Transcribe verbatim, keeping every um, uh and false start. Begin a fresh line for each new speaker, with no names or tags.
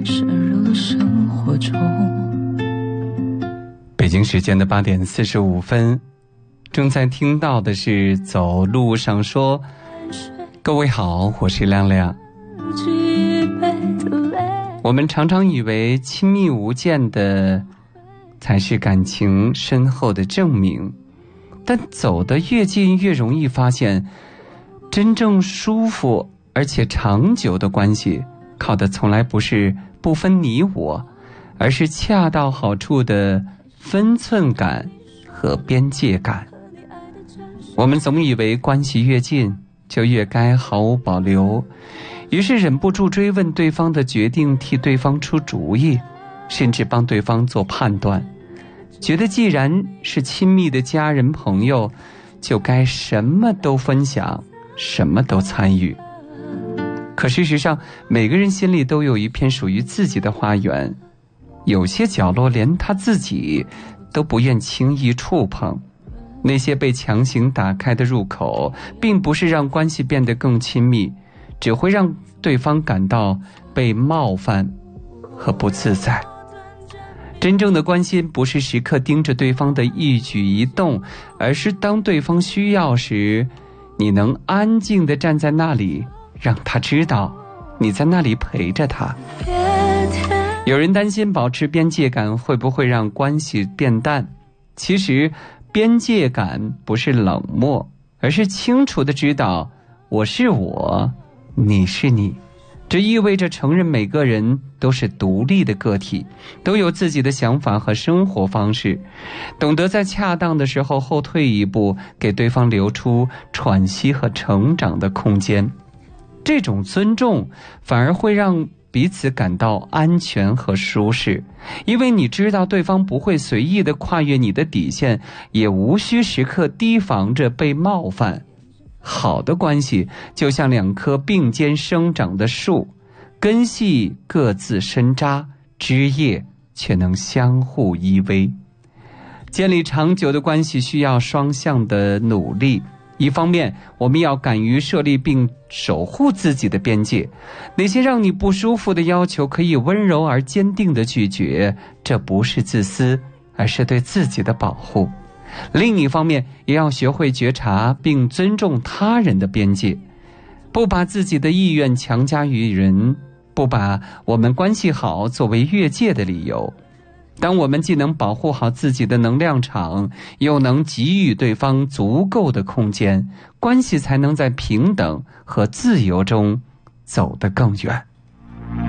深入了生活中。
北京时间的八点四十五分，正在听到的是走路上说。各位好，我是亮亮。我们常常以为亲密无间的才是感情深厚的证明，但走得越近越容易发现，真正舒服而且长久的关系靠的从来不是不分你我，而是恰到好处的分寸感和边界感。我们总以为关系越近就越该毫无保留，于是忍不住追问对方的决定，替对方出主意，甚至帮对方做判断，觉得既然是亲密的家人朋友，就该什么都分享，什么都参与。可事实上，每个人心里都有一片属于自己的花园，有些角落连他自己都不愿轻易触碰。那些被强行打开的入口，并不是让关系变得更亲密，只会让对方感到被冒犯和不自在。真正的关心不是时刻盯着对方的一举一动，而是当对方需要时，你能安静地站在那里，让他知道你在那里陪着他。有人担心保持边界感会不会让关系变淡，其实边界感不是冷漠，而是清楚地知道我是我，你是你。这意味着承认每个人都是独立的个体，都有自己的想法和生活方式，懂得在恰当的时候后退一步，给对方留出喘息和成长的空间。这种尊重反而会让彼此感到安全和舒适，因为你知道对方不会随意地跨越你的底线，也无需时刻提防着被冒犯。好的关系就像两棵并肩生长的树，根系各自深扎，枝叶却能相互依偎。建立长久的关系需要双向的努力，一方面我们要敢于设立并守护自己的边界，那些让你不舒服的要求可以温柔而坚定地拒绝，这不是自私，而是对自己的保护。另一方面也要学会觉察并尊重他人的边界，不把自己的意愿强加于人，不把我们关系好作为越界的理由。当我们既能保护好自己的能量场，又能给予对方足够的空间，关系才能在平等和自由中走得更远。